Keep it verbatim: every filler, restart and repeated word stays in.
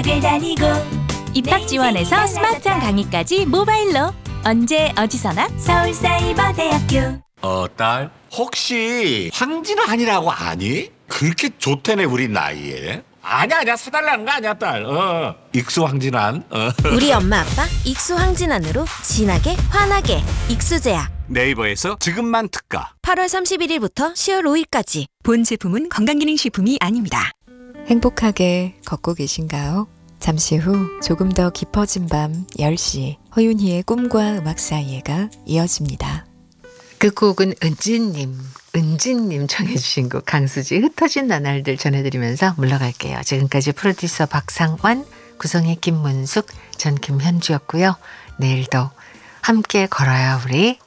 대학을 다니고 입학 지원에서 스마트한 강의까지 모바일로 언제 어디서나 서울사이버대학교. 어, 딸, 혹시 황진환이라고 아니? 그렇게 좋대네, 우리 나이에. 아니야, 아니야, 사달라는 거 아니야, 딸. 어. 익수 황진환. 어. 우리 엄마 아빠 익수 황진환으로 진하게 환하게 익수제약. 네이버에서 지금만 특가. 팔월 삼십일일부터 시월 오일까지. 본 제품은 건강기능식품이 아닙니다. 행복하게 걷고 계신가요? 잠시 후 조금 더 깊어진 밤 열 시 허윤희의 꿈과 음악 사이에가 이어집니다. 그 곡은 은지님, 은지님 청해주신 곡 강수지 흩어진 나날들 전해드리면서 물러갈게요. 지금까지 프로듀서 박상환, 구성의 김문숙, 전 김현주였고요. 내일도 함께 걸어요 우리.